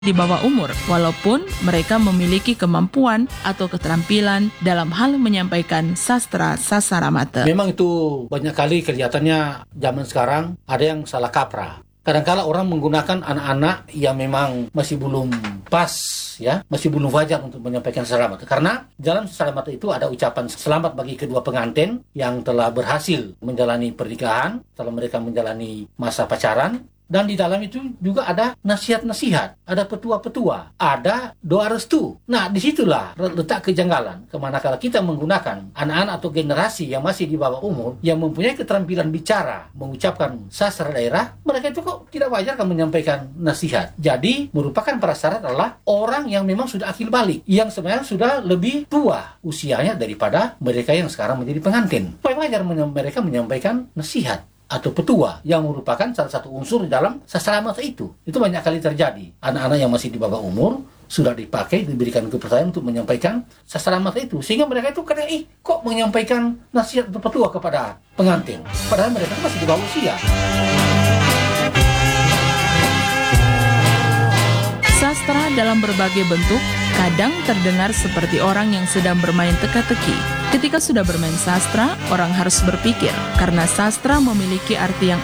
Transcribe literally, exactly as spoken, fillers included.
di bawah umur, walaupun mereka memiliki kemampuan atau keterampilan dalam hal menyampaikan sastra Sasaramata. Memang itu banyak kali kelihatannya zaman sekarang ada yang salah kaprah. Kadang-kala orang menggunakan anak-anak yang memang masih belum pas, ya, masih belum wajar untuk menyampaikan selamat. Karena dalam selamat itu ada ucapan selamat bagi kedua pengantin yang telah berhasil menjalani pernikahan, setelah mereka menjalani masa pacaran. Dan di dalam itu juga ada nasihat-nasihat, ada petua-petua, ada doa restu. Nah, disitulah letak kejanggalan. Kemana kalau kita menggunakan anak-anak atau generasi yang masih di bawah umur, yang mempunyai keterampilan bicara, mengucapkan sastra daerah, mereka itu kok tidak wajar kan menyampaikan nasihat. Jadi, merupakan prasyarat adalah orang yang memang sudah akil balik, yang sebenarnya sudah lebih tua usianya daripada mereka yang sekarang menjadi pengantin. Supaya wajar mereka menyampaikan nasihat atau petua yang merupakan salah satu unsur di dalam Sasaramata itu. Itu banyak kali terjadi. Anak-anak yang masih di bawah umur sudah dipakai, diberikan kepercayaan untuk menyampaikan Sasaramata itu. Sehingga mereka itu kadang, ih, kok menyampaikan nasihat atau petua kepada pengantin? Padahal mereka masih di bawah usia. Sastra dalam berbagai bentuk kadang terdengar seperti orang yang sedang bermain teka-teki. Ketika sudah bermain sastra, orang harus berpikir, karena sastra memiliki arti yang